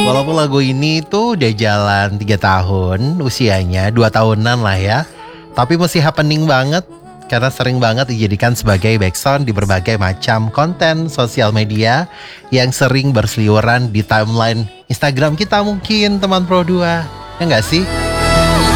Walaupun lagu ini tuh udah jalan 3 tahun, usianya 2 tahunan lah ya. Tapi masih happening banget karena sering banget dijadikan sebagai backsound di berbagai macam konten sosial media yang sering berseliweran di timeline Instagram kita mungkin teman Pro 2. Ya nggak sih?